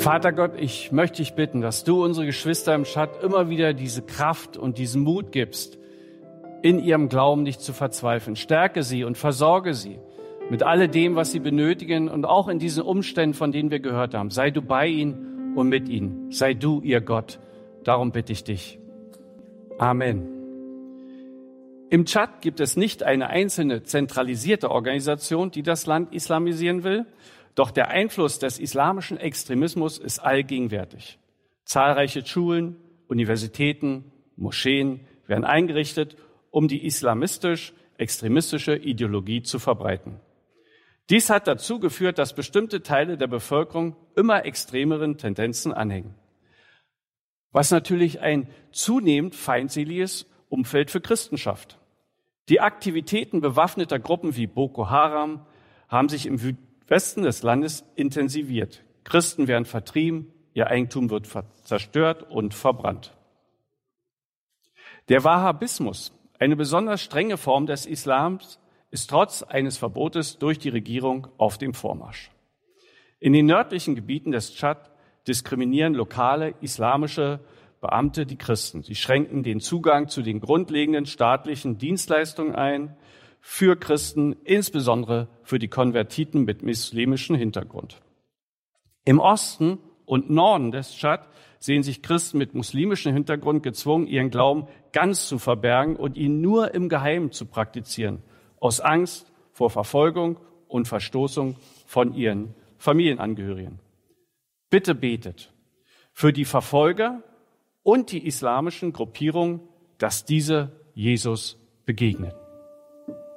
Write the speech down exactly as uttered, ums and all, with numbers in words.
Vater Gott, ich möchte dich bitten, dass du unsere Geschwister im Tschad immer wieder diese Kraft und diesen Mut gibst, in ihrem Glauben nicht zu verzweifeln. Stärke sie und versorge sie mit alledem, was sie benötigen und auch in diesen Umständen, von denen wir gehört haben. Sei du bei ihnen und mit ihnen. Sei du ihr Gott. Darum bitte ich dich. Amen. Im Tschad gibt es nicht eine einzelne zentralisierte Organisation, die das Land islamisieren will, doch der Einfluss des islamischen Extremismus ist allgegenwärtig. Zahlreiche Schulen, Universitäten, Moscheen werden eingerichtet, um die islamistisch-extremistische Ideologie zu verbreiten. Dies hat dazu geführt, dass bestimmte Teile der Bevölkerung immer extremeren Tendenzen anhängen, was natürlich ein zunehmend feindseliges Umfeld für Christen schafft. Die Aktivitäten bewaffneter Gruppen wie Boko Haram haben sich im Westen des Landes intensiviert. Christen werden vertrieben, ihr Eigentum wird zerstört und verbrannt. Der Wahhabismus, eine besonders strenge Form des Islams, ist trotz eines Verbotes durch die Regierung auf dem Vormarsch. In den nördlichen Gebieten des Tschad diskriminieren lokale islamische Beamte die Christen. Sie schränken den Zugang zu den grundlegenden staatlichen Dienstleistungen ein für Christen, insbesondere für die Konvertiten mit muslimischem Hintergrund. Im Osten und Norden des Tschad sehen sich Christen mit muslimischem Hintergrund gezwungen, ihren Glauben ganz zu verbergen und ihn nur im Geheimen zu praktizieren, aus Angst vor Verfolgung und Verstoßung von ihren Familienangehörigen. Bitte betet für die Verfolger und die islamischen Gruppierungen, dass diese Jesus begegnet.